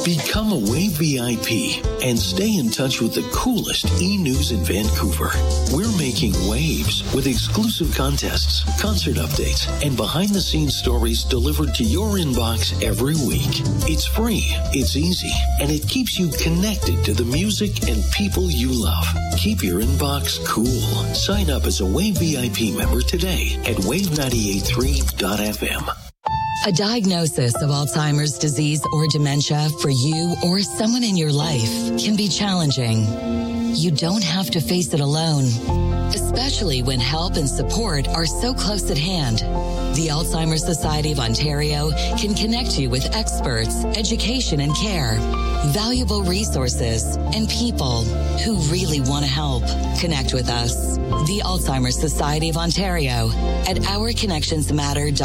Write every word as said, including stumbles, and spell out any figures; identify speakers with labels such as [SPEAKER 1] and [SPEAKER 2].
[SPEAKER 1] Become a Wave V I P and stay in touch with the coolest e-news in Vancouver. We're making waves with exclusive contests, concert updates, and behind-the-scenes stories delivered to your inbox every week. It's free, it's easy, and it keeps you connected to the music and people you love. Keep your inbox cool. Sign up as a Wave V I P member today at wave nine eight three dot f m.
[SPEAKER 2] A diagnosis of Alzheimer's disease or dementia for you or someone in your life can be challenging. You don't have to face it alone, especially when help and support are so close at hand. The Alzheimer's Society of Ontario can connect you with experts, education and care, valuable resources, and people who really want to help. Connect with us, the Alzheimer's Society of Ontario, at our connections matter dot